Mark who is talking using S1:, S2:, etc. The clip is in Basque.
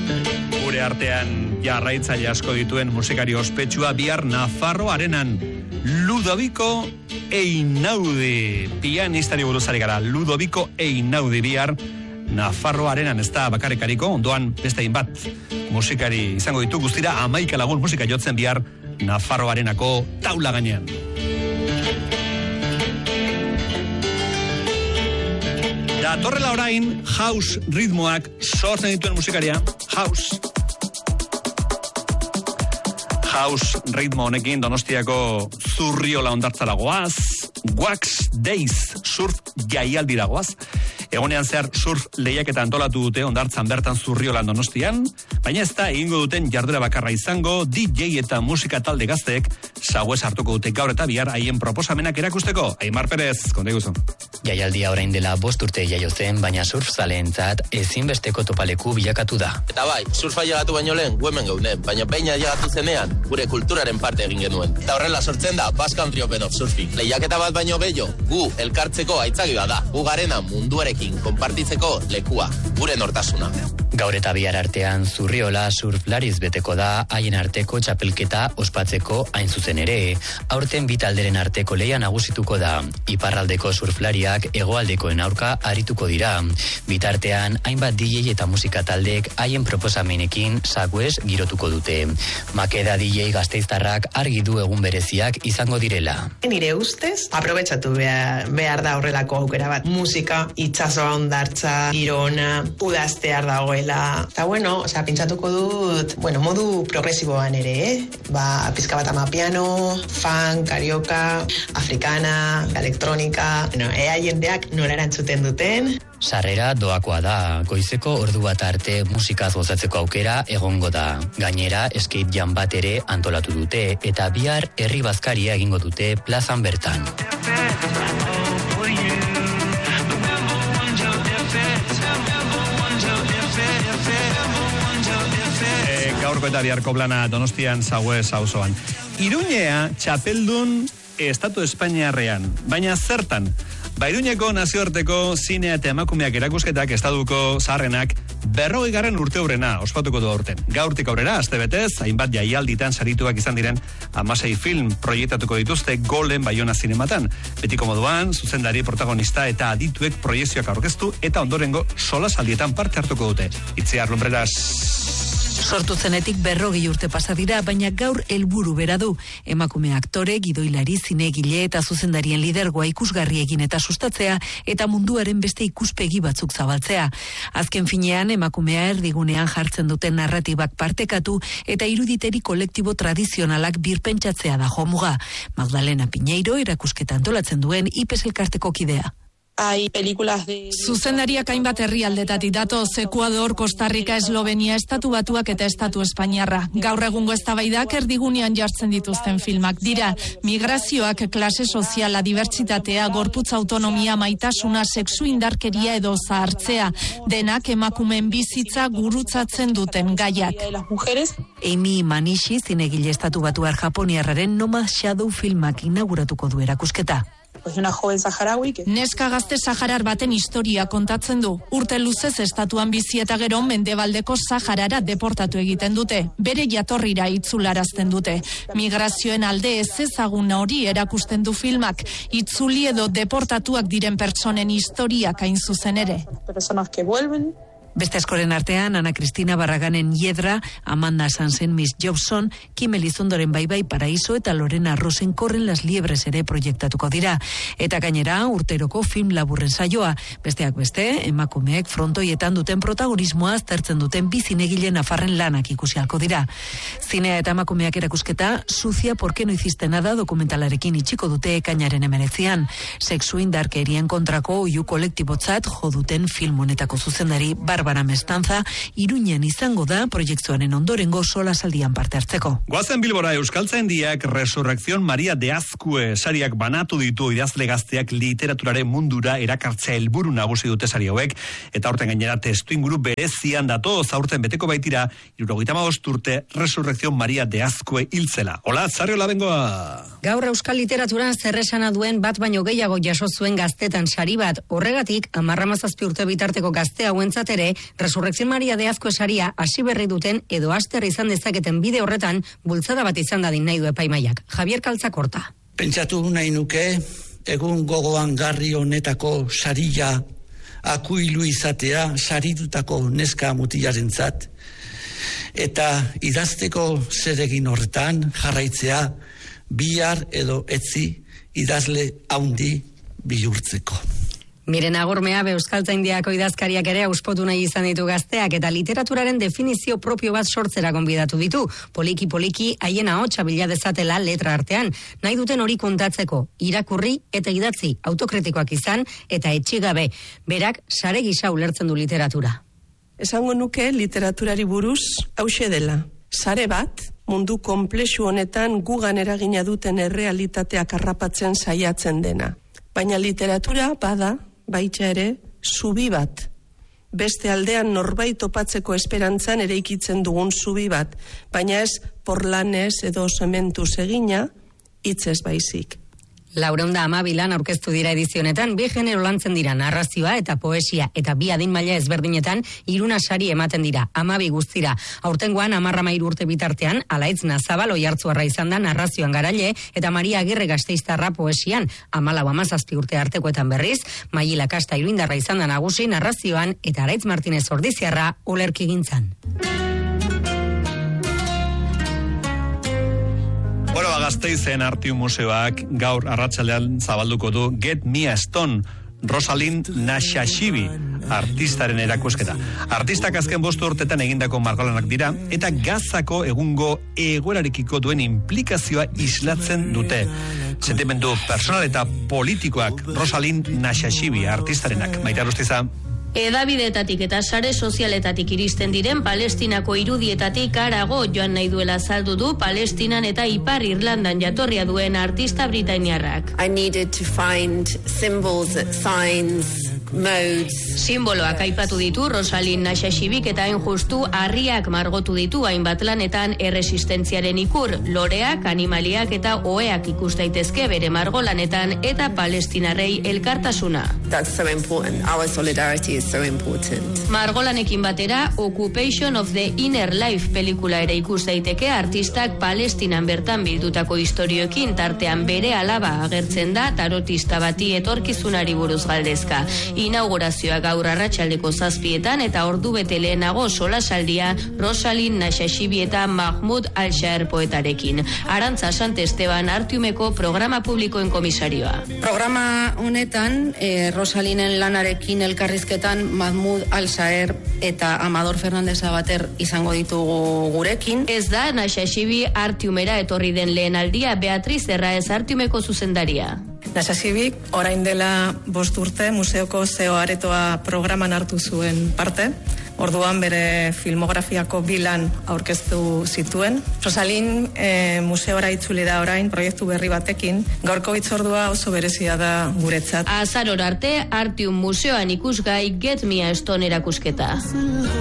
S1: Gure artean jarraitzaile asko dituen musikari ospetsua bihar Nafarro Arenan. Ludovico Einaudi, pianistari buruz ari gara. Ludovico Einaudi bihar Nafarro Arenan, ez da bakarrikariko, ondoan beste hainbat musikari izango ditu, guztira 11 lagun musika jotzen bihar Nafarro Arenako taula gainean. Datorrela orain, house ritmoak sortzen dituen musikaria, house ritmo honekin Donostiako Zurriola hondartzara goaz, Wax Days surf jaialdira goaz. Egonean zehar surf lehiaketa antolatu dute hondartzan bertan Zurriolan Donostian, baina ez da egingo duten jarduera bakarra izango, DJ eta musika talde gazteek sauez hartuko dute gaur eta bihar haien proposamenak erakusteko. Aimar Perez, konta iguzu.
S2: Jaialdia orain dela 5 urte jaio zen, baina surfzaleentzat ezinbesteko topaleku bilakatu da.
S3: Eta bai, surfa llegatu baino lehen, hemen geunen, baina beina llegatu zenean, gure kulturaren parte egin genuen. Eta horrela sortzen da Basque Country Open of Surfing. Lehiaketa bat baino bello, gu elkartzeko aitzaki da. Gu garena munduarekin konpartitzeko lekua, gure nortasuna.
S2: Gaur eta bihar artean Zurriola surflariz beteko da, haien arteko txapelketa ospatzeko hain zuzen ere. Aurten bi talderen arteko lehia nagusituko da. Iparraldeko surflariak hegoaldekoen aurka arituko dira. Bitartean, hainbat DJ eta musika taldeek haien proposamenekin saguez girotuko dute. Makeda DJ Gasteiztarrak argi du egun bereziak izango direla.
S4: Nire ustez, aprobetxatu behar da horrelako aukera bat. Musika, itsasoa hondartza, girona, udaztear dagoela. Eta pentsatuko dut, modu progresiboan ere, pizka bat ama piano, funk, karioka, afrikana, elektronika, ea jendeak nola erantzuten duten.
S2: Sarrera doakoa da, goizeko ordu bat arte musikaz gozatzeko aukera egongo da. Gainera, skate jam bat ere antolatu dute, eta bihar herri bazkaria egingo dute plazan bertan.
S1: Gaurko eta biharko plana Donostian Sauez auzoan. Iruñea txapeldun Estatu Espainiarrean, baina zertan? Iruñeko nazioarteko zinea eta emakumeak erakusketak estatuko zaharrenak 40. urteurrena ospatuko du aurten. Gaurtik aurrera, astebetez, hainbat jaialditan sarituak izan diren 16 film proiektatuko dituzte Golen Baiona zinematan. Betiko moduan, zuzendari, protagonista eta adituek proiekzioak aurkeztu eta ondorengo solasaldietan parte hartuko dute. Itziar Lumbreras.
S5: Sortu zenetik 40 urte pasa dira, baina gaur helburu bera du. Emakume aktore, gidoilari, zinegile eta zuzendarien lidergoa ikusgarri egin eta sustatzea eta munduaren beste ikuspegi batzuk zabaltzea. Azken finean emakumea erdigunean jartzen duten narratibak partekatu eta iruditeri kolektibo tradizionalak birpentsatzea da jomuga. Magdalena Piñeiro erakusketa antolatzen duen IPES elkarteko kidea.
S6: Zuzendariak hainbat herrialdetatik datoz, Ekuador, Kostarrika, Eslovenia, Estatu Batuak eta Estatu Espainiarra. Gaur egungo eztabaidak erdigunean jartzen dituzten filmak dira. Migrazioak, klase soziala, dibertsitatea, gorputz autonomia, maitasuna, sexu indarkeria edo zahartzea. Denak emakumeen bizitza gurutzatzen duten gaiak.
S5: Amy Manishi, zinegile Estatu Batuar Japoniarraren Nomad Shadow filmak inauguratuko du erakusketa.
S6: Neska gazte saharar baten historia kontatzen du. Urte luzez estatuan bizi eta gero mendebaldeko Saharara deportatu egiten dute. Bere jatorrira itzularazten dute. Migrazioen alde ez ezaguna hori erakusten du filmak. Itzuli edo deportatuak diren pertsonen historiak hain zuzen ere.
S5: Beste askoren artean, Ana Cristina Barraganen Hiedra, Amanda Sansen Miss Jobson, Kim Elizondoren Baibai Paraíso eta Lorena Rosen Corren las Liebres ere proiektatuko dira. Eta gainera, urteroko film laburren saioa. Besteak beste, emakumeek frontoietan duten protagonismoa aztertzen duten bizinegile nafarren lanak ikusialko dira. Zinea eta emakumeak erakusketa, Sucia, ¿por qué no hiciste nada? Dokumentalarekin itxiko dute ekainaren 19. Sexu indarkerien kontrako oihu kolektibotzat joduten film honetako zuzendari Barbara Mestanza, Iruñan izango da proiektuaren ondorengo solasaldian parte hartzeko.
S1: Goazen Bilbora Euskaltzaindiak Resurrección Maria de Azkue sariak banatu ditu idazle gazteak literaturaren mundura erakartzea helburu nagusi dute sari hauek, eta aurten gainera testuinguru berezian datoz aurten beteko baitira 75 urte Resurrección Maria de Azkue hiltzela. Hola, Zarriola bengoa.
S7: Gaur euskal literaturan zerresana duen bat baino gehiago jaso zuen gaztetan sari bat, horregatik 17 urte bitarteko gazte hauentzat ere ere, Resurrección Maria de Azko esaria hasi berri duten edo aster izan dezaketen bide horretan bultzada bat izan dadin nahi du epaimaiak. Javier Kaltzakorta.
S8: Pentsatu nahi nuke, egun gogoan garri honetako saria akuilu izatea saritutako neska mutilarentzat, eta idazteko zeregin horretan jarraitzea bihar edo etzi idazle haundi bihurtzeko.
S7: Miren Agurmea Euskaltzaindiako idazkariak ere auspotu nahi izan ditu gazteak eta literaturaren definizio propio bat sortzera gonbidatu ditu. Poliki haien ahotsa bila dezatela letra artean. Nahi duten hori kontatzeko, irakurri eta idatzi, autokritikoak izan eta etxigabe. Berak sare gisa ulertzen du literatura.
S9: Esango nuke literaturari buruz hauxe dela. Sare bat, mundu konplexu honetan gugan eragina duten errealitateak harrapatzen saiatzen dena. Baina literatura bada, baita ere, zubi bat. Beste aldean norbait topatzeko esperantzan eraikitzen dugun zubi bat, baina ez porlanez edo sementuz egina, hitzez baizik.
S7: 412 lan aurkeztu dira edizionetan, bi genero lantzen dira, narrazioa eta poesia, eta bi adin maila ezberdinetan 3 sari ematen dira, 12 guztira. Aurtengoan 13 urte bitartean, Alaitz Nazabal Oiartzuarra izan da narrazioan garaile, eta Maria Agirre Gasteiztarra poesian, 14-17 urte artekoetan berriz, Maila Kasta Iruindarra izan da nagusi narrazioan, eta Araitz Martinez Ordiziarra olerkigintzan.
S1: Gasteizen Artiu Museoak gaur arratsaldean zabalduko du Get Me a Stone, Rosalind Nashashibi artistaren erakusketa. Artistak azken 5 urtetan egindako margolanak dira eta Gazako egungo egoerarekiko duen implikazioa islatzen dute. Sentimendu personal eta politikoak Rosalind Nashashibi artistarenak. Maite Arustiza.
S10: Edabideetatik eta sare sozialetatik iristen diren Palestinako irudietatik harago joan nahi duela azaldu du Palestinan eta Ipar Irlandan jatorria duen artista britainiarrak.
S11: I needed to find symbols, signs, modes.
S10: Simboloak aipatu ditu Rosalind Nashashibik eta hain justu harriak margotu ditu hainbat lanetan erresistentziaren ikur, loreak, animaliak eta oheak ikus daitezke bere margolanetan eta palestinarrei elkartasuna.
S11: That's so important. Our solidarity is so important.
S10: Margolanekin batera Occupation of the Inner Life pelikula ere ikus daiteke artistak Palestinan bertan bildutako istorioekin tartean bere alaba agertzen da tarotista bati etorkizunari buruz galdezka. Inaugurazioa gaur arratsaldeko 7:00 eta ordu bete lehenago solasaldia Rosalind Nashashibi eta Mahmoud Al-Shaer poetarekin. Arantza Santesteban Artiumeko programa publikoen komisarioa.
S12: Programa honetan Rosalinen lanarekin elkarrizketan Mahmoud Al-Shaer eta Amador Fernández Abater izango ditugu gurekin.
S10: Ez da Nashashibi Artiumera etorri den lehen aldia, Beatriz Erraez Artiumeko zuzendaria.
S13: Nashashibik orain dela 5 urte museoko CEO aretoa programan hartu zuen parte. Orduan bere filmografiako 2 lan aurkeztu zituen. Rosalind museora itzuli da orain proiektu berri batekin. Gaurko hitzordua oso berezia da guretzat.
S10: Azarora arte Artium museoan ikusgai Get Me a Stone erakusketa.